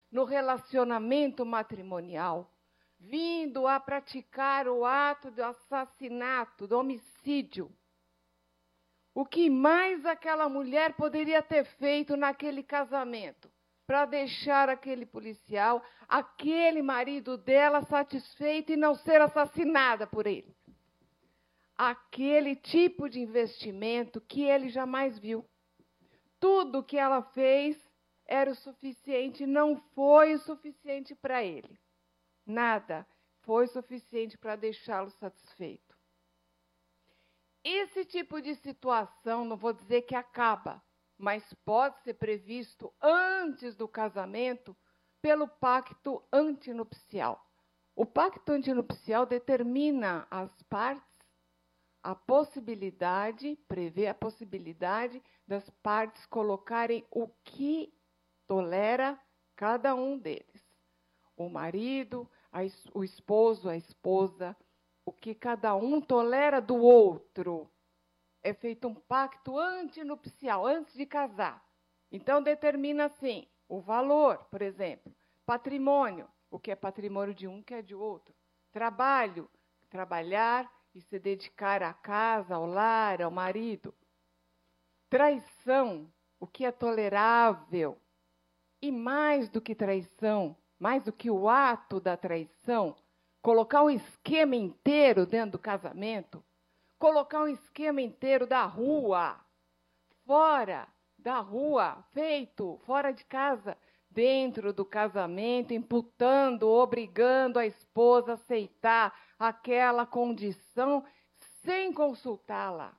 no relacionamento matrimonial, vindo a praticar o ato do assassinato, do homicídio. O que mais aquela mulher poderia ter feito naquele casamento para deixar aquele policial, aquele marido dela satisfeito e não ser assassinada por ele? Aquele tipo de investimento que ele jamais viu. Tudo que ela fez era o suficiente, não foi o suficiente para ele. Nada foi suficiente para deixá-lo satisfeito. Esse tipo de situação, não vou dizer que acaba, mas pode ser previsto antes do casamento pelo pacto antinupcial. O pacto antinupcial determina às partes a possibilidade, prevê a possibilidade das partes colocarem o que tolera cada um deles. O marido, o esposo, a esposa, o que cada um tolera do outro. É feito um pacto antinupcial, antes de casar. Então, determina assim, o valor, por exemplo, patrimônio, o que é patrimônio de um, que é de outro. Trabalho, trabalhar e se dedicar à casa, ao lar, ao marido. Traição, o que é tolerável. E mais do que traição, mais do que o ato da traição, colocar um esquema inteiro dentro do casamento, colocar um esquema inteiro da rua, fora da rua, feito, fora de casa, dentro do casamento, imputando, obrigando a esposa a aceitar aquela condição sem consultá-la,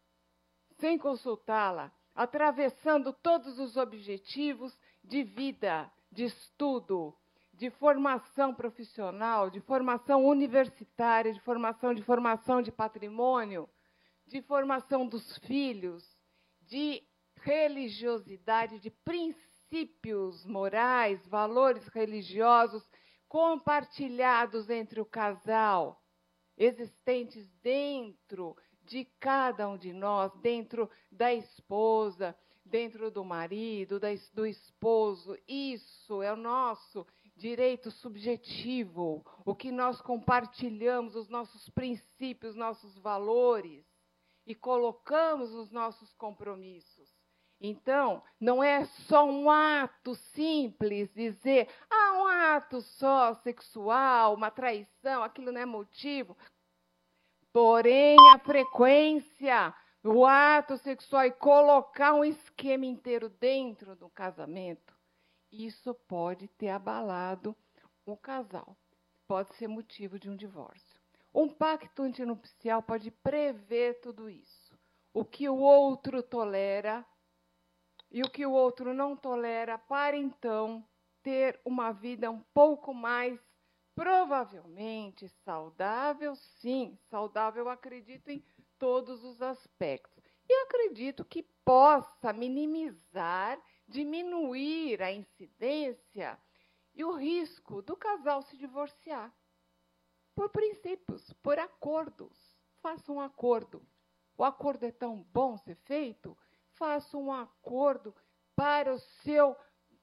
atravessando todos os objetivos de vida, de estudo, de formação profissional, de formação universitária, de formação de patrimônio, de formação dos filhos, de religiosidade, de princípios morais, valores religiosos compartilhados entre o casal, existentes dentro de cada um de nós, dentro da esposa, dentro do marido, do esposo. Isso é o nosso direito subjetivo, o que nós compartilhamos, os nossos princípios, nossos valores, e colocamos nos nossos compromissos. Então, não é só um ato simples, dizer, um ato só sexual, uma traição, aquilo não é motivo. Porém, a frequência, o ato sexual e colocar um esquema inteiro dentro do casamento, isso pode ter abalado o casal, pode ser motivo de um divórcio. Um pacto antinupcial pode prever tudo isso. O que o outro tolera e o que o outro não tolera, para então ter uma vida um pouco mais, provavelmente, saudável, sim. Saudável, acredito, em todos os aspectos. E acredito que possa minimizar, diminuir a incidência e o risco do casal se divorciar. Por princípios, por acordos. Faça um acordo. O acordo é tão bom ser feito? Faça um acordo para o seu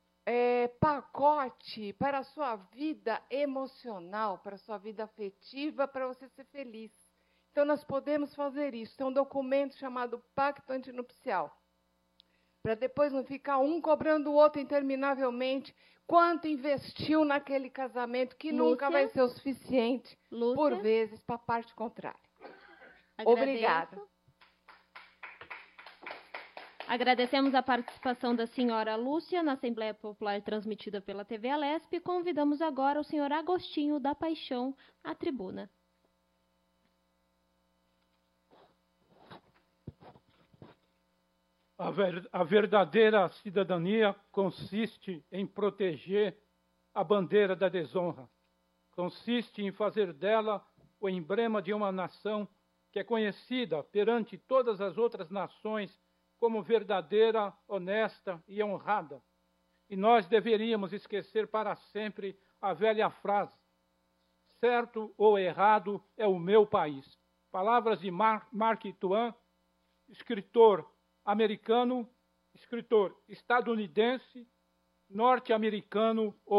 pacote, para a sua vida emocional, para a sua vida afetiva, para você ser feliz. Então, nós podemos fazer isso. Tem um documento chamado Pacto Antinupcial, para depois não ficar um cobrando o outro interminavelmente, quanto investiu naquele casamento, que Lúcia, nunca vai ser o suficiente, Lúcia, por vezes, para a parte contrária. Agradeço. Obrigada. Agradecemos a participação da senhora Lúcia na Assembleia Popular transmitida pela TV Alesp e convidamos agora o senhor Agostinho da Paixão à tribuna. A verdadeira cidadania consiste em proteger a bandeira da desonra. Consiste em fazer dela o emblema de uma nação que é conhecida perante todas as outras nações como verdadeira, honesta e honrada. E nós deveríamos esquecer para sempre a velha frase: certo ou errado é o meu país. Palavras de Mark Twain, escritor americano, escritor estadunidense, norte-americano